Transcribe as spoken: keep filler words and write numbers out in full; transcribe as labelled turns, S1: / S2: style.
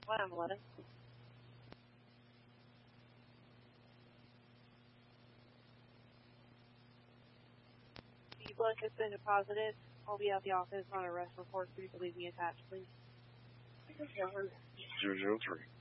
S1: five eleven. The blood has been deposited. I'll be at the office on arrest report. Please leave me attached, please.
S2: Zero zero three.